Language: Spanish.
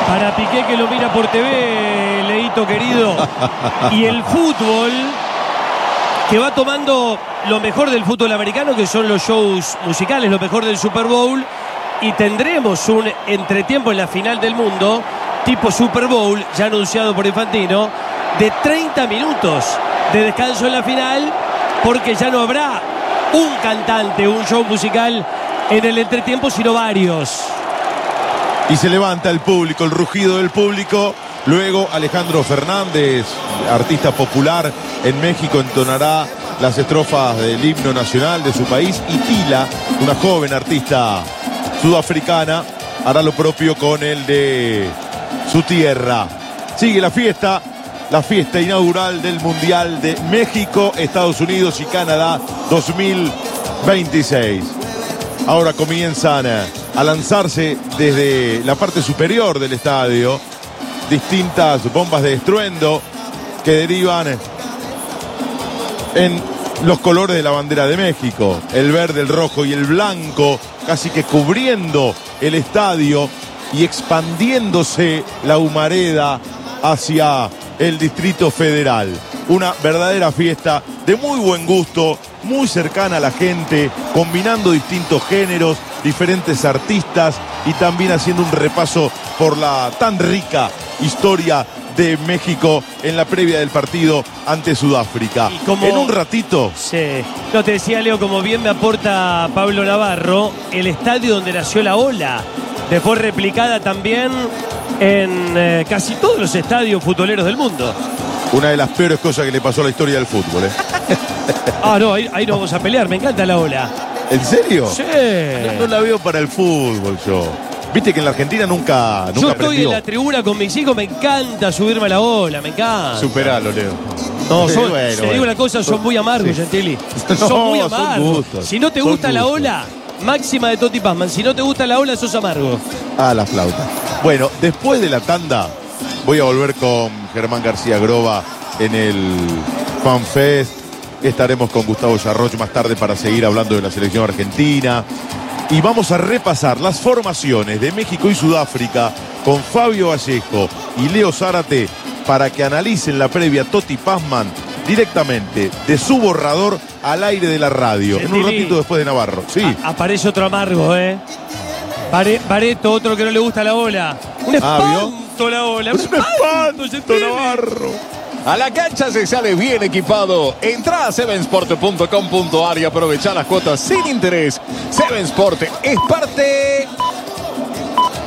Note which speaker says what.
Speaker 1: Para Piqué, que lo mira por TV, Leito querido. Y el fútbol que va tomando lo mejor del fútbol americano, que son los shows musicales, lo mejor del Super Bowl. Y tendremos un entretiempo en la final del mundo, tipo Super Bowl, ya anunciado por Infantino, de 30 minutos de descanso en la final, porque ya no habrá un cantante, un show musical en el entretiempo, sino varios.
Speaker 2: Y se levanta el público, el rugido del público. Luego Alejandro Fernández, artista popular en México, entonará las estrofas del himno nacional de su país. Y Tila, una joven artista sudafricana, hará lo propio con el de su tierra. Sigue la fiesta inaugural del Mundial de México, Estados Unidos y Canadá 2026. Ahora comienzan a lanzarse desde la parte superior del estadio distintas bombas de estruendo que derivan en los colores de la bandera de México, el verde, el rojo y el blanco, casi que cubriendo el estadio y expandiéndose la humareda hacia el Distrito Federal. Una verdadera fiesta de muy buen gusto, muy cercana a la gente, combinando distintos géneros, diferentes artistas y también haciendo un repaso por la tan rica historia de México en la previa del partido ante Sudáfrica. En un ratito.
Speaker 1: Sí. No, te decía, Leo, como bien me aporta Pablo Navarro, el estadio donde nació la ola, después replicada también en casi todos los estadios futboleros del mundo.
Speaker 2: Una de las peores cosas que le pasó a la historia del fútbol, ¿eh?
Speaker 1: Ah, no, ahí no vamos a pelear, me encanta la ola.
Speaker 2: ¿En serio?
Speaker 1: Sí.
Speaker 2: No la veo para el fútbol yo. Viste que en la Argentina nunca
Speaker 1: yo estoy
Speaker 2: aprendió.
Speaker 1: en la tribuna con mis hijos, me encanta subirme a la ola, me encanta.
Speaker 2: Superalo, Leo.
Speaker 1: No,
Speaker 2: Sí,
Speaker 1: te digo una cosa, son muy amargos,
Speaker 2: Sí.
Speaker 1: Gentili.
Speaker 2: No,
Speaker 1: Son muy
Speaker 2: son
Speaker 1: amargos.
Speaker 2: gustos.
Speaker 1: Si no te
Speaker 2: Son
Speaker 1: gusta la
Speaker 2: gustos.
Speaker 1: ola, máxima de Toti Pazman. Si no te gusta la ola, sos amargo.
Speaker 2: Ah, la flauta. Bueno, después de la tanda, voy a volver con Germán García Groba en el FanFest. Estaremos con Gustavo Yarroch más tarde para seguir hablando de la selección argentina. Y vamos a repasar las formaciones de México y Sudáfrica con Fabio Vallejo y Leo Zárate para que analicen la previa Toti Pazman directamente de su borrador al aire de la radio. En un ratito después de Navarro. Sí.
Speaker 1: Aparece otro amargo, ¿eh? Bareto, otro que no le gusta la ola. Un espanto la ola.
Speaker 2: Es un espanto, Navarro.
Speaker 3: A la cancha se sale bien equipado. Entra a sevensport.com.ar y aprovecha las cuotas sin interés. Seven Sport es parte